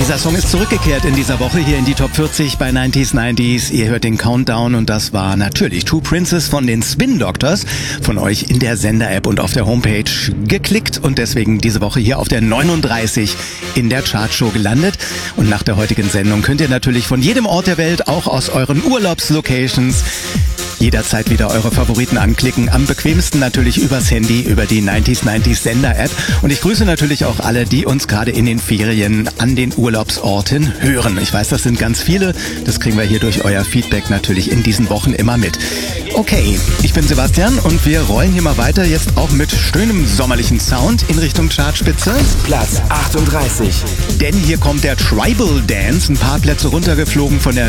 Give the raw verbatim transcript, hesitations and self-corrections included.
Dieser Song ist zurückgekehrt in dieser Woche hier in die Top vierzig bei neunzig neunzig. Ihr hört den Countdown und das war natürlich Two Princes von den Spin Doctors, von euch in der Sender-App und auf der Homepage geklickt und deswegen diese Woche hier auf der neununddreißig in der Chartshow gelandet. Und nach der heutigen Sendung könnt ihr natürlich von jedem Ort der Welt, auch aus euren Urlaubslocations, jederzeit wieder eure Favoriten anklicken. Am bequemsten natürlich übers Handy, über die neunzig neunzig Sender-App. Und ich grüße natürlich auch alle, die uns gerade in den Ferien an den Urlaubsorten hören. Ich weiß, das sind ganz viele. Das kriegen wir hier durch euer Feedback natürlich in diesen Wochen immer mit. Okay, ich bin Sebastian und wir rollen hier mal weiter, jetzt auch mit schönem sommerlichen Sound in Richtung Chartspitze. Platz achtunddreißig. Denn hier kommt der Tribal Dance, ein paar Plätze runtergeflogen von der